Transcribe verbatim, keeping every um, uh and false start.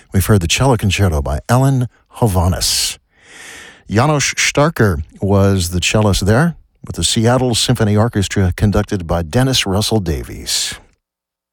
We've heard the Cello Concerto by Ellen Hovhaness. János Starker was the cellist there, with the Seattle Symphony Orchestra conducted by Dennis Russell Davies.